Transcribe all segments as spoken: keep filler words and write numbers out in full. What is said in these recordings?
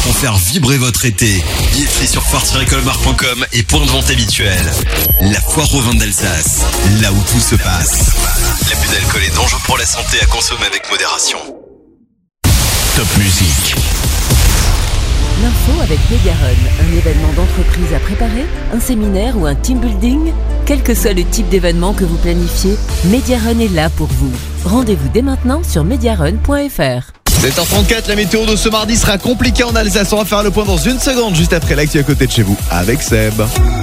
font faire vibrer votre été. Billetterie sur foire tiret colmar point com et point de vente habituel. La foire aux vins d'Alsace, là où tout se passe. L'abus d'alcool est dangereux pour la santé, à consommer avec modération. Top musique. L'info avec Megarun, un événement d'entreprise à préparer, un séminaire ou un team building. Quel que soit le type d'événement que vous planifiez, Megarun est là pour vous. Rendez-vous dès maintenant sur mediarun point f r. sept heures trente-quatre, la météo de ce mardi sera compliquée en Alsace. On va faire le point dans une seconde, juste après l'actu à côté de chez vous, avec Seb.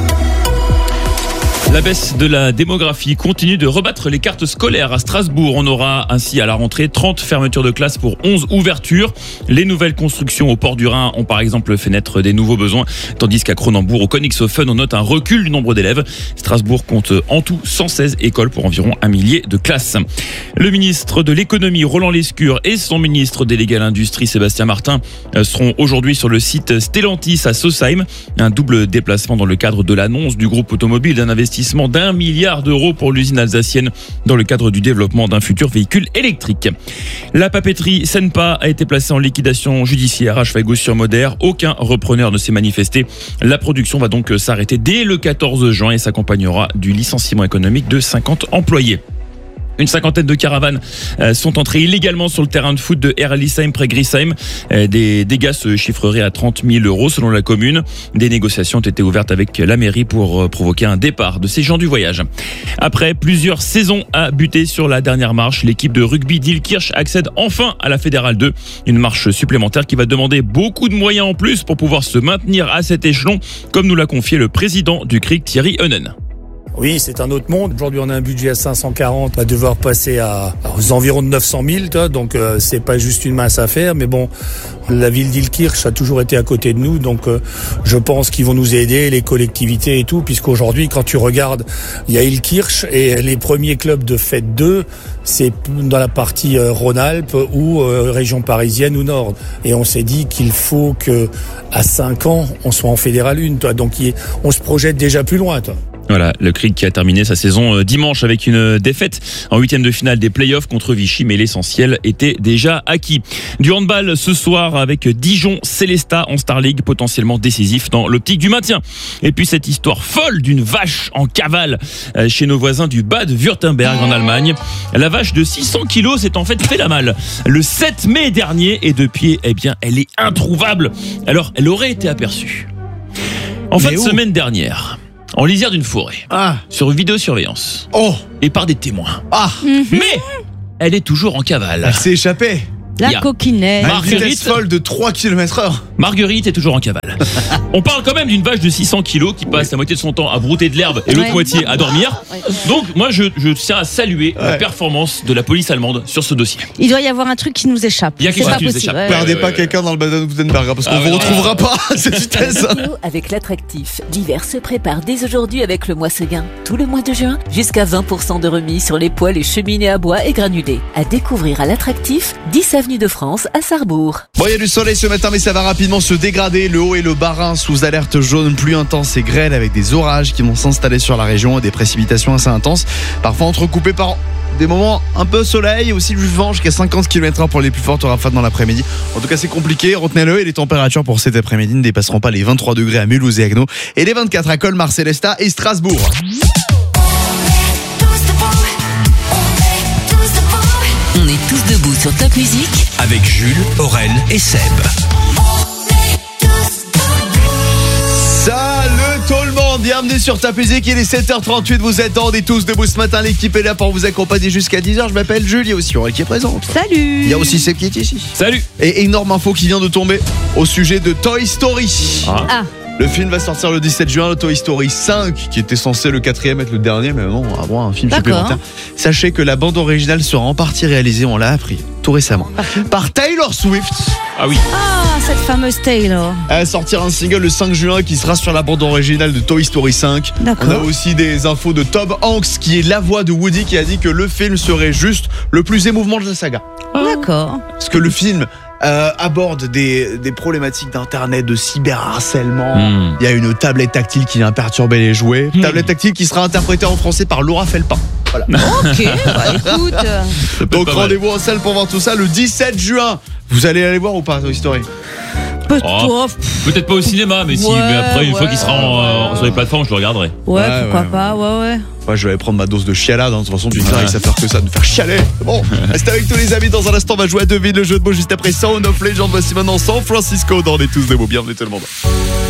La baisse de la démographie continue de rebattre les cartes scolaires à Strasbourg. On aura ainsi à la rentrée trente fermetures de classes pour onze ouvertures. Les nouvelles constructions au port du Rhin ont par exemple fait naître des nouveaux besoins, tandis qu'à Cronenbourg, au Königshofen, on note un recul du nombre d'élèves. Strasbourg compte en tout cent seize écoles pour environ un millier de classes. Le ministre de l'économie, Roland Lescure, et son ministre délégué à l'industrie, Sébastien Martin, seront aujourd'hui sur le site Stellantis à Sausheim. Un double déplacement dans le cadre de l'annonce du groupe automobile d'un investissement d'un milliard d'euros pour l'usine alsacienne dans le cadre du développement d'un futur véhicule électrique. La papeterie Senpa a été placée en liquidation judiciaire à Schweighaus-sur-Moder. Aucun repreneur ne s'est manifesté. La production va donc s'arrêter dès le quatorze juin et s'accompagnera du licenciement économique de cinquante employés. Une cinquantaine de caravanes sont entrées illégalement sur le terrain de foot de Herlisheim près Griesheim. Des dégâts se chiffreraient à trente mille euros selon la commune. Des négociations ont été ouvertes avec la mairie pour provoquer un départ de ces gens du voyage. Après plusieurs saisons à buter sur la dernière marche, l'équipe de rugby d'Ilkirch accède enfin à la Fédérale deux. Une marche supplémentaire qui va demander beaucoup de moyens en plus pour pouvoir se maintenir à cet échelon, comme nous l'a confié le président du C R I C, Thierry Heunen. Oui, c'est un autre monde. Aujourd'hui, on a un budget à cinq cent quarante, on va devoir passer à, aux environs de neuf cent mille, donc euh, c'est pas juste une mince affaire. Mais bon, la ville d'Ilkirch a toujours été à côté de nous, donc euh, je pense qu'ils vont nous aider, les collectivités et tout, puisqu'aujourd'hui, quand tu regardes, il y a Ilkirch et les premiers clubs de Fête deux, c'est dans la partie euh, Rhône-Alpes ou euh, région parisienne ou Nord. Et on s'est dit qu'il faut que à cinq ans, on soit en Fédéral un, toi. Donc on se projette déjà plus loin, toi. Voilà, le C R I C qui a terminé sa saison dimanche avec une défaite en huitième de finale des playoffs contre Vichy, mais l'essentiel était déjà acquis. Du handball ce soir avec Dijon-Célestat en Star League, potentiellement décisif dans l'optique du maintien. Et puis cette histoire folle d'une vache en cavale chez nos voisins du Bade-Württemberg en Allemagne. La vache de six cents kilos s'est en fait fait la malle le sept mai dernier et depuis, eh bien, elle est introuvable. Alors, elle aurait été aperçue en fin de semaine dernière, en lisière d'une forêt, ah. sur vidéosurveillance, oh. et par des témoins. Ah. Mm-hmm. Mais elle est toujours en cavale. Elle s'est échappée. La coquinette. Marguerite, folle de trois kilomètres heure. Marguerite est toujours en cavale. On parle quand même d'une vache de six cents kilos qui passe la moitié de son temps à brouter de l'herbe et l'autre ouais. moitié à dormir. Ouais. Donc moi je, je tiens à saluer ouais. la performance de la police allemande sur ce dossier. Il doit y avoir un truc qui nous échappe. Il y a quelque chose qui nous échappe. Ouais. Perdez ouais, pas ouais, quelqu'un ouais. dans le Baden-Württemberg parce qu'on ah, vous ouais, retrouvera ouais. pas à cette vitesse. Avec l'attractif, l'hiver se prépare dès aujourd'hui avec le mois Seguin. Tout le mois de juin, jusqu'à vingt pour cent de remise sur les poêles et cheminées à bois et granulés. À découvrir à l'attractif, dix avenue de France à Sarrebourg. Bon, il y a du soleil ce matin, mais ça va rapidement se dégrader. Le Haut et le Bas-Rhin sous alerte jaune, pluie intense et grêle avec des orages qui vont s'installer sur la région et des précipitations assez intenses, parfois entrecoupées par des moments un peu soleil et aussi du vent jusqu'à cinquante kilomètres heure pour les plus fortes rafales dans l'après-midi. En tout cas, c'est compliqué, retenez-le. Et les températures pour cet après-midi ne dépasseront pas les vingt-trois degrés à Mulhouse et Agno et les vingt-quatre à Colmar, Célestat et Strasbourg. On est tous debout sur Top Musique avec Jules, Aurel et Seb. Salut tout le monde, bienvenue sur Top Musique, il est sept heures trente-huit, vous êtes on est tous debout ce matin, l'équipe est là pour vous accompagner jusqu'à dix heures, je m'appelle Jules, il y a aussi Aurel qui est présente. Salut. Il y a aussi Seb qui est ici. Salut. Et énorme info qui vient de tomber au sujet de Toy Story. Ah. ah. Le film va sortir le dix-sept juin, le Toy Story cinq, qui était censé le quatrième être le dernier, mais non, on va avoir un film D'accord. supplémentaire. Sachez que la bande originale sera en partie réalisée, on l'a appris tout récemment, par Taylor Swift. Ah oui. Ah, cette fameuse Taylor. Elle va sortir un single le cinq juin qui sera sur la bande originale de Toy Story cinq. D'accord. On a aussi des infos de Tom Hanks, qui est la voix de Woody, qui a dit que le film serait juste le plus émouvant de la saga. D'accord. Parce que le film Euh, aborde des, des problématiques d'internet, de cyberharcèlement. Mmh. Il y a une tablette tactile qui vient perturber les jouets. Mmh. Tablette tactile qui sera interprétée en français par Laura Felpin. Voilà. Ok, bah écoute. Donc rendez-vous en salle pour voir tout ça le dix-sept juin. Vous allez aller voir ou pas Toy Story ? Peu Oh, toi. peut-être pas au cinéma, mais si. Ouais, Mais après, une fois ouais, qu'il sera en, ouais. euh, sur les plateformes, je le regarderai. Ouais, Ouais, pourquoi ouais, pas, ouais, ouais. Ouais, je vais aller prendre ma dose de chialade. hein. De toute façon, du temps, Ouais. il savent faire que ça, de nous faire chialer. Bon, restez avec tous les amis. Dans un instant, on va jouer à devine le jeu de mots juste après Sound of Legend. Voici maintenant San Francisco dans les tous de mots. Bienvenue tout le monde.